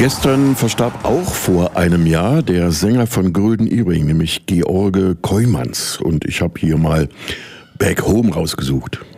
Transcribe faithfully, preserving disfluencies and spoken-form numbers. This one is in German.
Gestern verstarb auch vor einem Jahr der Sänger von Golden Earring, nämlich George Kooijmans. Und ich habe hier mal Back Home rausgesucht.